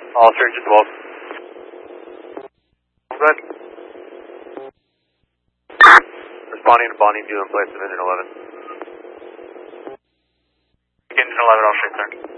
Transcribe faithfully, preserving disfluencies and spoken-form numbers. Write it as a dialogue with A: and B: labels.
A: All straight to twelve. Good. Responding to Bonnie two in place of engine eleven. Engine eleven, all straight, sir.